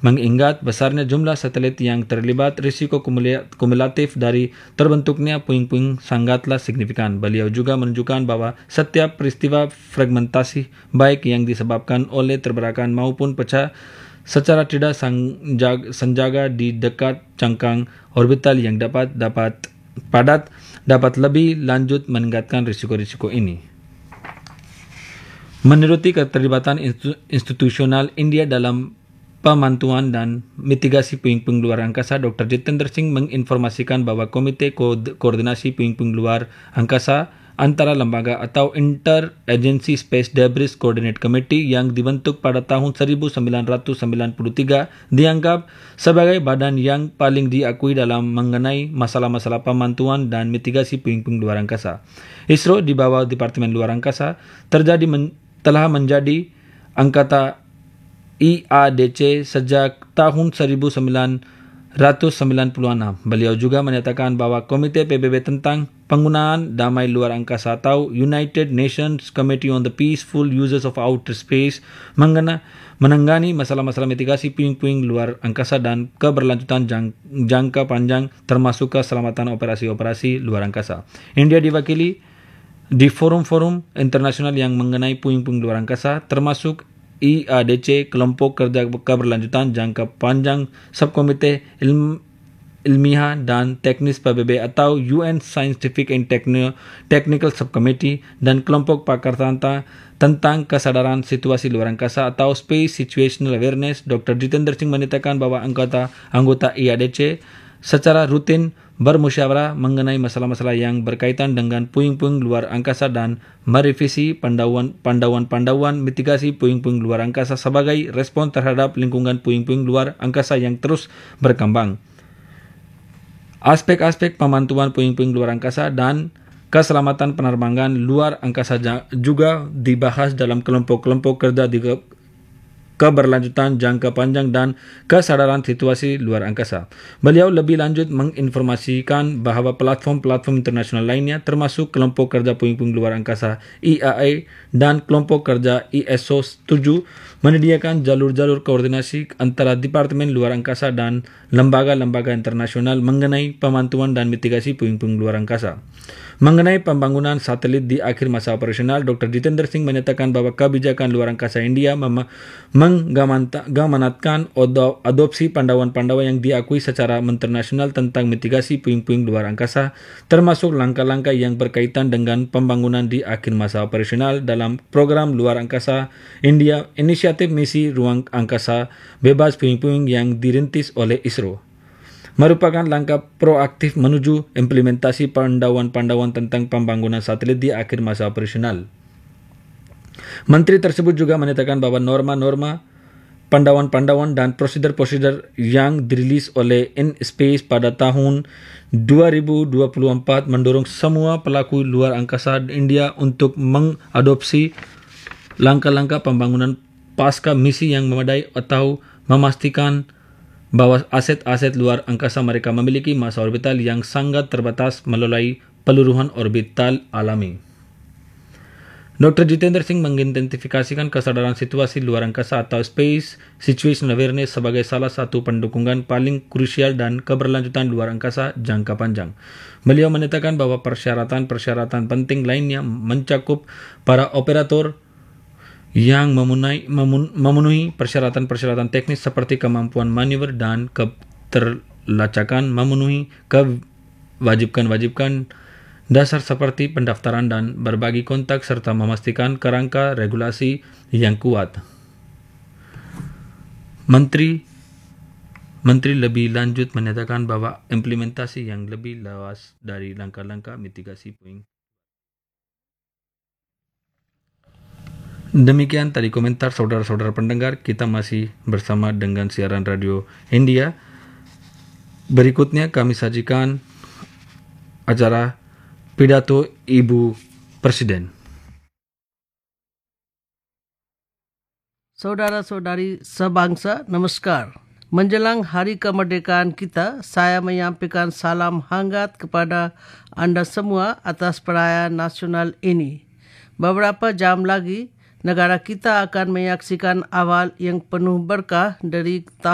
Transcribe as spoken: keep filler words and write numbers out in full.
mengingat besarnya jumlah satelit yang terlibat, risiko kumulatif dari terbentuknya puing-puing sangatlah signifikan. Beliau juga menunjukkan bahwa setiap peristiwa fragmentasi, baik yang disebabkan oleh terberakan maupun pecah secara tidak sengaja di dekat cangkang orbital yang dapat dapat padat, dapat lebih lanjut meningkatkan risiko-risiko ini. Menuruti keterlibatan institusional India dalam pemantauan dan mitigasi puing-puing luar angkasa, Doktor Jitendra Singh menginformasikan bahwa Komite Ko- Koordinasi Puing-Puing Luar Angkasa antara lembaga atau Inter-Agency Space Debris Coordinate Committee yang dibentuk pada tahun seribu sembilan ratus sembilan puluh tiga dianggap sebagai badan yang paling diakui dalam mengenai masalah-masalah pemantauan dan mitigasi puing-puing luar angkasa. ISRO di bawah Departemen Luar Angkasa terjadi men- telah menjadi anggota I A D C sejak tahun seribu sembilan ratus sembilan puluh enam. Beliau juga menyatakan bahwa Komite P B B tentang Penggunaan Damai Luar Angkasa atau United Nations Committee on the Peaceful Uses of Outer Space mengena, menangani masalah-masalah mitigasi puing-puing luar angkasa dan keberlanjutan jang, jangka panjang termasuk keselamatan operasi-operasi luar angkasa. India diwakili di forum-forum internasional yang mengenai puing-puing luar angkasa termasuk I A D C, Kelompok Kerja Keberlanjutan Jangka Panjang, Subkomite Ilm, Ilmiah dan Teknis P B B atau U N Scientific and Technical Subcommittee, dan Kelompok Pakar Tanta tentang Kesadaran Situasi Luar Angkasa atau Space Situational Awareness. Doktor Jitendra Singh menyatakan bahwa anggota anggota I A D C secara rutin bermusyawarah mengenai masalah-masalah yang berkaitan dengan puing-puing luar angkasa dan merevisi panduan-panduan mitigasi puing-puing luar angkasa sebagai respon terhadap lingkungan puing-puing luar angkasa yang terus berkembang. Aspek-aspek pemantauan puing-puing luar angkasa dan keselamatan penerbangan luar angkasa juga dibahas dalam kelompok-kelompok kerja di keberlanjutan jangka panjang dan kesadaran situasi luar angkasa. Beliau lebih lanjut menginformasikan bahwa platform-platform internasional lainnya termasuk kelompok kerja puing-puing luar angkasa I A A dan kelompok kerja I S O tujuh menyediakan jalur-jalur koordinasi antara Departemen Luar Angkasa dan lembaga-lembaga internasional mengenai pemantauan dan mitigasi puing-puing luar angkasa. Mengenai pembangunan satelit di akhir masa operasional, Doktor Jitendra Singh menyatakan bahwa kebijakan luar angkasa India mem- mengamanatkan adopsi panduan-panduan yang diakui secara internasional tentang mitigasi puing-puing luar angkasa, termasuk langkah-langkah yang berkaitan dengan pembangunan di akhir masa operasional dalam program luar angkasa India, inisiatif misi ruang angkasa bebas puing-puing yang dirintis oleh ISRO. Merupakan langkah proaktif menuju implementasi panduan-panduan tentang pembangunan satelit di akhir masa operasional. Menteri tersebut juga menyatakan bahwa norma-norma, panduan-panduan dan prosedur-prosedur yang dirilis oleh InSpace pada tahun dua ribu dua puluh empat mendorong semua pelaku luar angkasa India untuk mengadopsi langkah-langkah pembangunan pasca misi yang memadai atau memastikan bahwa aset-aset luar angkasa mereka memiliki masa orbital yang sangat terbatas melalui peluruhan orbital alami. Doktor Jitendra Singh mengidentifikasikan kesadaran situasi luar angkasa atau Space Situational Awareness sebagai salah satu pendukungan paling krusial dan keberlanjutan luar angkasa jangka panjang. Beliau menyatakan bahwa persyaratan-persyaratan penting lainnya mencakup para operator yang memenuhi, memenuhi persyaratan-persyaratan teknis seperti kemampuan manuver dan keterlacakan, memenuhi kewajibkan-wajibkan dasar seperti pendaftaran dan berbagi kontak, serta memastikan kerangka regulasi yang kuat. Menteri Menteri lebih lanjut menyatakan bahwa implementasi yang lebih luas dari langkah-langkah mitigasi puing. Demikian tadi komentar saudara-saudara pendengar. Kita masih bersama dengan siaran radio India. Berikutnya kami sajikan acara pidato Ibu Presiden. Saudara-saudari sebangsa, namaskar. Menjelang hari kemerdekaan kita, saya menyampaikan salam hangat kepada Anda semua atas perayaan nasional ini. Beberapa jam lagi, negara kita akan menyaksikan awal yang penuh berkah dari tahun